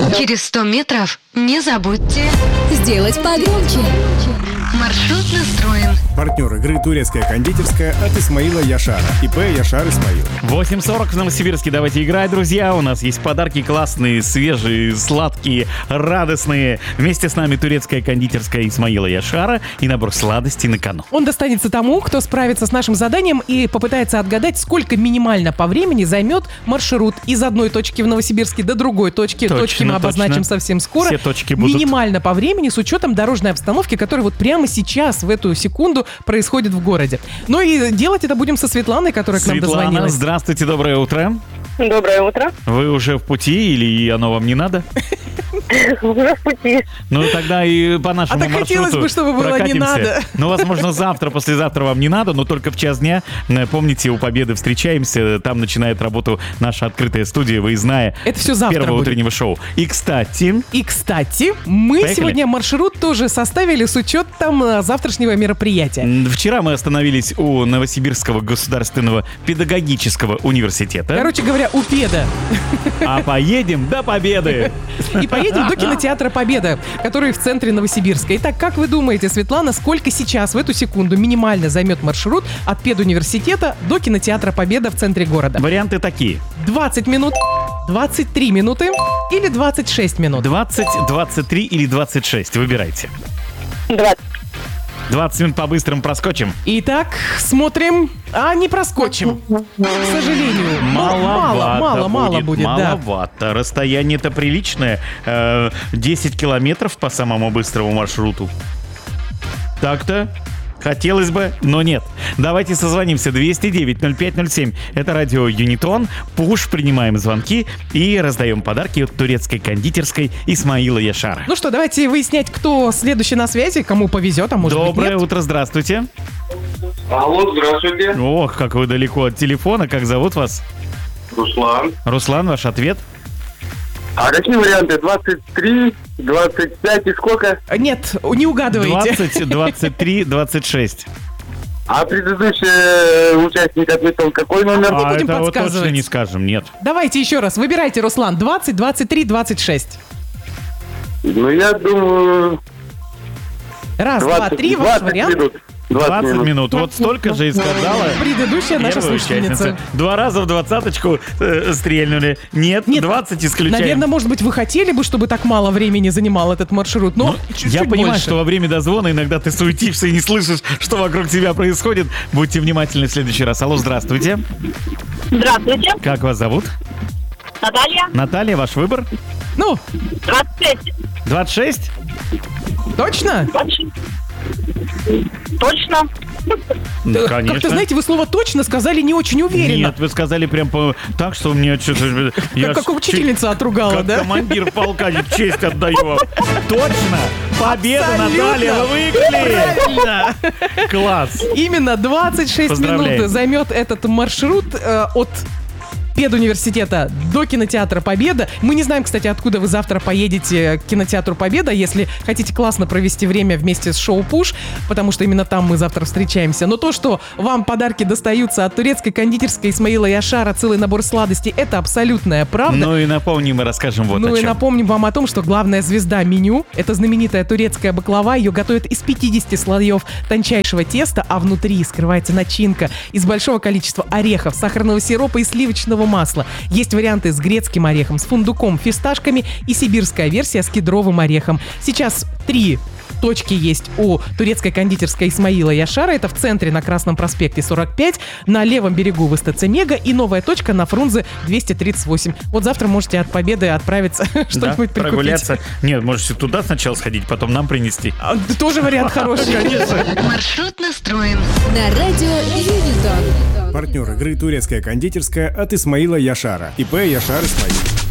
Через 100 метров не забудьте сделать погромче. Маршрут настроен. Партнер игры турецкая кондитерская от Исмаила Яшара. ИП Яшар Исмаил. 8:40 в Новосибирске. Давайте играть, друзья. У нас есть подарки классные, свежие, сладкие, радостные. Вместе с нами турецкая кондитерская Исмаила Яшара и набор сладостей на кону. Он достанется тому, кто справится с нашим заданием и попытается отгадать, сколько минимально по времени займет маршрут из одной точки в Новосибирске до другой точки. Точки мы обозначим совсем скоро. Все точки будут. Минимально по времени с учетом дорожной обстановки, которая вот прямо сейчас, в эту секунду, происходит в городе. Ну и делать это будем со Светланой, которая к нам дозвонилась. Светлана, здравствуйте, доброе утро. Доброе утро. Вы уже в пути или оно вам не надо? Уже в пути. Ну, тогда и по нашему так маршруту хотелось бы, чтобы было прокатимся. не надо. Ну, возможно, завтра, послезавтра вам не надо, но только в час дня. Помните, у Победы встречаемся. Там начинает работу наша открытая студия, выездная. Это все завтра Первого будет. утреннего шоу. И, кстати, мы Поехали. сегодня маршрут тоже составили с учетом завтрашнего мероприятия. вчера мы остановились у Новосибирского государственного педагогического университета. Короче говоря, у Педа. А поедем до Победы. И поедем до кинотеатра «Победа», который в центре Новосибирска. Итак, как вы думаете, Светлана, сколько сейчас в эту секунду минимально займет маршрут от педуниверситета до кинотеатра «Победа» в центре города? Варианты такие. 20 минут, 23 минуты или 26 минут? 20, 23 или 26. Выбирайте. 20. 20 минут по-быстрому проскочим. Итак, смотрим. А не проскочим. К сожалению. Мало будет, да. Маловато. Расстояние-то приличное. 10 километров по самому быстрому маршруту. Так-то. Хотелось бы, но нет. Давайте созвонимся. 209-05-07. Это радио Юнитон. Пуш, принимаем звонки и раздаем подарки от турецкой кондитерской Исмаила Яшара. Ну что, давайте выяснять, кто следующий на связи, кому повезет, а может быть Доброе нет. утро, здравствуйте. Алло, здравствуйте. Ох, как вы далеко от телефона. Как зовут вас? Руслан. Руслан, ваш ответ? А какие варианты? 23, 25 и сколько? Нет, не угадываете. 20, 23, 26. А предыдущий участник ответил какой номер? не будем это вот подсказывать. точно не скажем, нет. Давайте еще раз. Выбирайте, Руслан. 20, 23, 26. Ну, я думаю... Раз, два, три, ваш вариант. минут. 20 минут. Вот столько же и сказала Предыдущая наша первая слушательница. участница. 2 раза в двадцаточку стрельнули. Нет, 20 исключаем. Наверное, может быть, вы хотели бы, чтобы так мало времени занимал этот маршрут, но чуть-чуть Я понимаю, больше. что во время дозвона иногда ты суетишься и не слышишь, что вокруг тебя происходит. Будьте внимательны в следующий раз. Алло, здравствуйте. Здравствуйте. Как вас зовут? Наталья. Наталья, ваш выбор? Ну, 26. 26? точно? Точно. Ну, Как-то, знаете, вы слово «точно» сказали не очень уверенно. Нет, вы сказали прям так, что мне что-то... Как учительница отругала, как да? командир полка, честь отдаю вам. Точно! Победа, Абсолютно. Наталья, вы выиграли! Правильно. Класс! Именно 26 Поздравляем. минут займет этот маршрут от педуниверситета до кинотеатра «Победа». Мы не знаем, кстати, откуда вы завтра поедете к кинотеатру «Победа», если хотите классно провести время вместе с шоу «Пуш», потому что именно там мы завтра встречаемся. Но то, что вам подарки достаются от турецкой кондитерской Исмаила Яшара, целый набор сладостей, это абсолютная правда. Ну и напомним и расскажем вот о Ну и чем. напомним вам о том, что главная звезда меню — это знаменитая турецкая баклава. Ее готовят из 50 слоев тончайшего теста, а внутри скрывается начинка из большого количества орехов, сахарного сиропа и сливочного масла. Есть варианты с грецким орехом, с фундуком, фисташками и сибирская версия с кедровым орехом. Сейчас 3 точки есть у турецкой кондитерской Исмаила Яшара. Это в центре на Красном проспекте 45, на левом берегу в СТЦ Мега и новая точка на Фрунзе 238. Вот завтра можете от Победы отправиться что-нибудь прикупить. прогуляться. Нет, можете туда сначала сходить, потом нам принести. Тоже вариант хороший. Конечно. Маршрут настроен. На радио Юнитон. Партнер игры турецкая кондитерская от Исмаила Яшара. ИП Яшар Исмаил.